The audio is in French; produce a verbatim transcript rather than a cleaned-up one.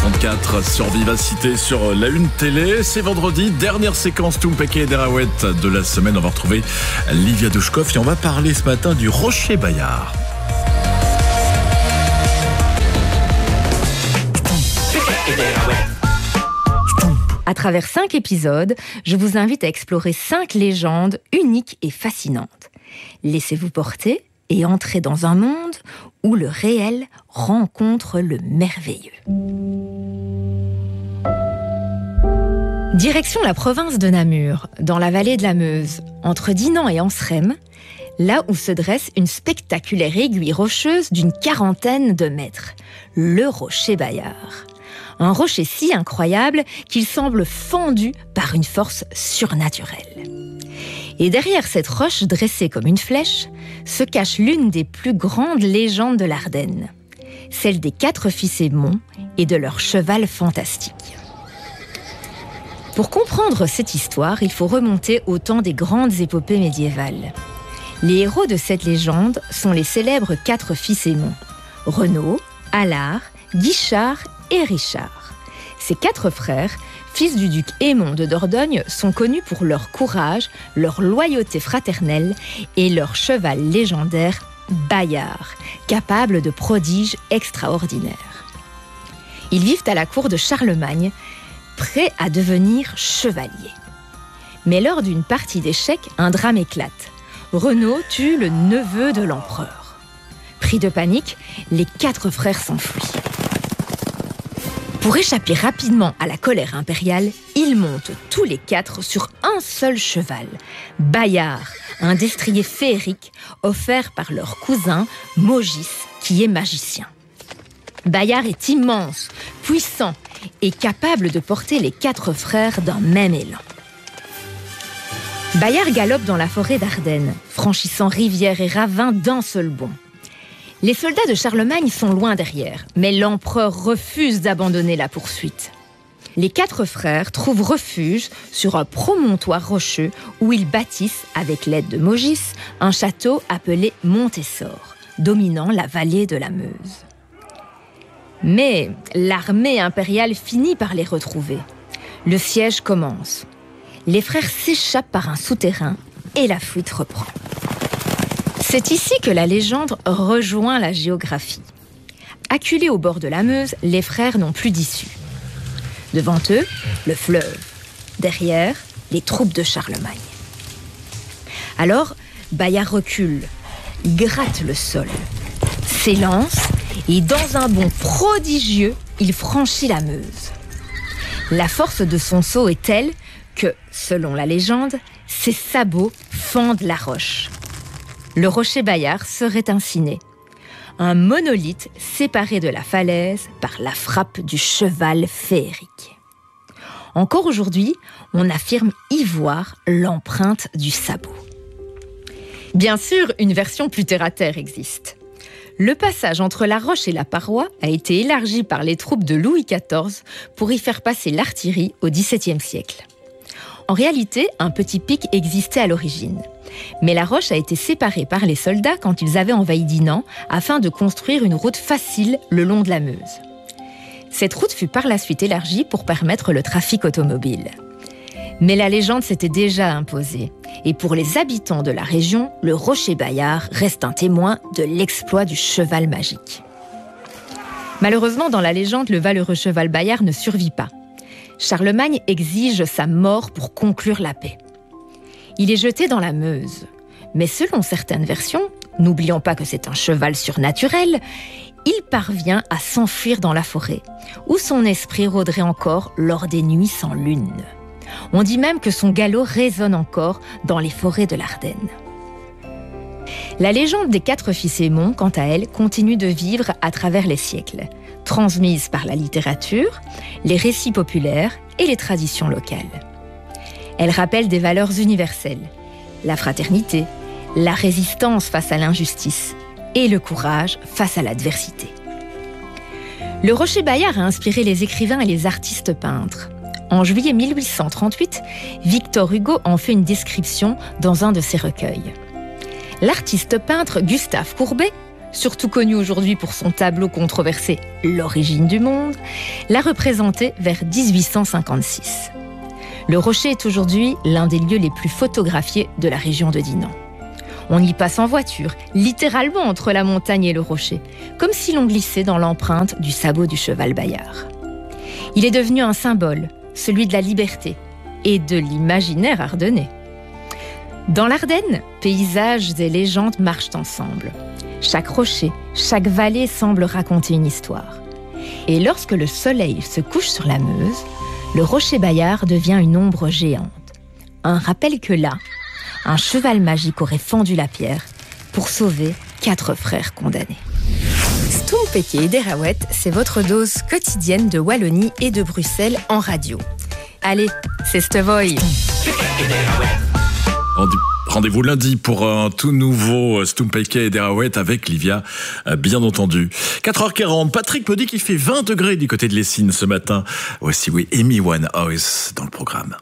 trente-quatre sur Vivacité, sur la Une Télé. C'est vendredi, dernière séquence Toumpeke et Derawet de la semaine. On va retrouver Livia Douchkov et on va parler ce matin du Rocher Bayard. À travers cinq épisodes, je vous invite à explorer cinq légendes uniques et fascinantes. Laissez-vous porter et entrez dans un monde où le réel rencontre le merveilleux. Direction la province de Namur, dans la vallée de la Meuse, entre Dinan et Anseremme, là où se dresse une spectaculaire aiguille rocheuse d'une quarantaine de mètres, le Rocher Bayard. Un rocher si incroyable qu'il semble fendu par une force surnaturelle. Et derrière cette roche dressée comme une flèche, se cache l'une des plus grandes légendes de l'Ardenne, celle des quatre fils Aymon et de leur cheval fantastique. Pour comprendre cette histoire, il faut remonter au temps des grandes épopées médiévales. Les héros de cette légende sont les célèbres quatre fils Aymon, Renaud, Allard, Guichard et Richard. Ces quatre frères, fils du duc Aymon de Dordogne, sont connus pour leur courage, leur loyauté fraternelle et leur cheval légendaire Bayard, capable de prodiges extraordinaires. Ils vivent à la cour de Charlemagne, prêts à devenir chevaliers. Mais lors d'une partie d'échecs, un drame éclate. Renaud tue le neveu de l'empereur. Pris de panique, les quatre frères s'enfuient. Pour échapper rapidement à la colère impériale, ils montent tous les quatre sur un seul cheval, Bayard, un destrier féerique offert par leur cousin Mogis, qui est magicien. Bayard est immense, puissant et capable de porter les quatre frères d'un même élan. Bayard galope dans la forêt d'Ardennes, franchissant rivières et ravins d'un seul bond. Les soldats de Charlemagne sont loin derrière, mais l'empereur refuse d'abandonner la poursuite. Les quatre frères trouvent refuge sur un promontoire rocheux où ils bâtissent, avec l'aide de Mogis, un château appelé Montessor, dominant la vallée de la Meuse. Mais l'armée impériale finit par les retrouver. Le siège commence. Les frères s'échappent par un souterrain et la fuite reprend. C'est ici que la légende rejoint la géographie. Acculés au bord de la Meuse, les frères n'ont plus d'issue. Devant eux, le fleuve. Derrière, les troupes de Charlemagne. Alors, Bayard recule, gratte le sol, s'élance et dans un bond prodigieux, il franchit la Meuse. La force de son saut est telle que, selon la légende, ses sabots fendent la roche. Le Rocher Bayard serait ainsi né. Un monolithe séparé de la falaise par la frappe du cheval féerique. Encore aujourd'hui, on affirme y voir l'empreinte du sabot. Bien sûr, une version plus terre-à-terre existe. Le passage entre la roche et la paroi a été élargi par les troupes de Louis quatorze pour y faire passer l'artillerie au dix-septième siècle. En réalité, un petit pic existait à l'origine. Mais la roche a été séparée par les soldats quand ils avaient envahi Dinan afin de construire une route facile le long de la Meuse. Cette route fut par la suite élargie pour permettre le trafic automobile. Mais la légende s'était déjà imposée. Et pour les habitants de la région, le Rocher Bayard reste un témoin de l'exploit du cheval magique. Malheureusement, dans la légende, le valeureux cheval Bayard ne survit pas. Charlemagne exige sa mort pour conclure la paix. Il est jeté dans la Meuse. Mais selon certaines versions, n'oublions pas que c'est un cheval surnaturel, il parvient à s'enfuir dans la forêt, où son esprit rôderait encore lors des nuits sans lune. On dit même que son galop résonne encore dans les forêts de l'Ardenne. La légende des quatre fils Aymon, quant à elle, continue de vivre à travers les siècles, transmise par la littérature, les récits populaires et les traditions locales. Elle rappelle des valeurs universelles, la fraternité, la résistance face à l'injustice et le courage face à l'adversité. Le Rocher Bayard a inspiré les écrivains et les artistes peintres. En juillet mille huit cent trente-huit, Victor Hugo en fait une description dans un de ses recueils. L'artiste peintre Gustave Courbet surtout connu aujourd'hui pour son tableau controversé « L'origine du monde », l'a représenté vers dix-huit cent cinquante-six. Le rocher est aujourd'hui l'un des lieux les plus photographiés de la région de Dinan. On y passe en voiture, littéralement entre la montagne et le rocher, comme si l'on glissait dans l'empreinte du sabot du cheval Bayard. Il est devenu un symbole, celui de la liberté et de l'imaginaire ardennais. Dans l'Ardenne, paysages et légendes marchent ensemble. Chaque rocher, chaque vallée semble raconter une histoire. Et lorsque le soleil se couche sur la Meuse, le rocher Bayard devient une ombre géante. Un rappel que là, un cheval magique aurait fendu la pierre pour sauver quatre frères condamnés. Stumpeke et Derawet, c'est votre dose quotidienne de Wallonie et de Bruxelles en radio. Allez, c'est Stevoy. Rendez-vous lundi pour un tout nouveau Stumpeke et Derawet avec Livia, bien entendu. quatre heures quarante, Patrick me dit qu'il fait vingt degrés du côté de Lessines ce matin. Voici, oui, Amy Winehouse dans le programme.